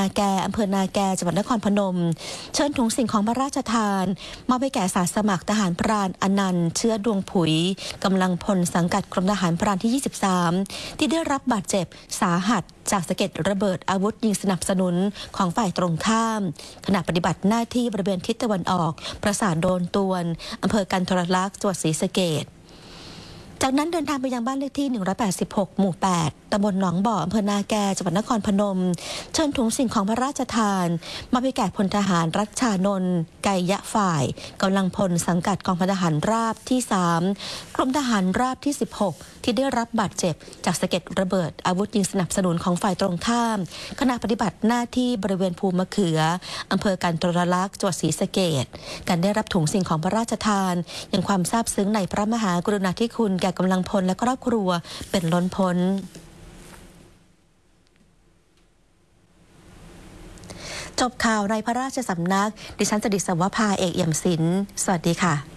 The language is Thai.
นาแกอำเภอนาแกจังหวัดนครพนมเชิญถุงสิ่งของพระราชทานมอบให้แก่อาสาสมัครทหารพรานอนันต์เชื้อดวงผุยกำลังพลสังกัดกรมทหารพรานที่ 23ที่ได้รับบาดเจ็บสาหัสจากสะเก็ดระเบิดอาวุธยิงสนับสนุนของฝ่ายตรงข้ามขณะปฏิบัติหน้าที่บริเวณทิศตะวันออกปราสาทโดนตวนอำเภอกันทรลักษณ์จังหวัดศรีสะเกษจากนั้นเดินทางไปยังบ้านเลขที่ 186 หมู่ 8 ตำบลหนองบ่ออำเภอนาแกจังหวัดนครพนมเชิญถุงสิ่งของพระราชทานมาให้แก่พลทหารรัชชานนท์ไกยะฝ่ายกำลังพลสังกัดกองพลทหารราบที่ 3 กรมทหารราบที่ 16 ที่ได้รับบาดเจ็บจากสะเก็ดระเบิดอาวุธยิงสนับสนุนของฝ่ายตรงข้ามขณะปฏิบัติหน้าที่บริเวณภูมะเขืออำเภอกันทรลักษณ์จังหวัดศรีสะเกษการได้รับถุงสิ่งของพระราชทานยังความซาบซึ้งในพระมหากรุณาธิคุณแก่กำลังพลและครอบครัวเป็นล้นพ้นจบข่าวในพระราชสำนักดิฉันจดิษฐ์ สวภา เอกเอี่ยมศิลป์สวัสดีค่ะ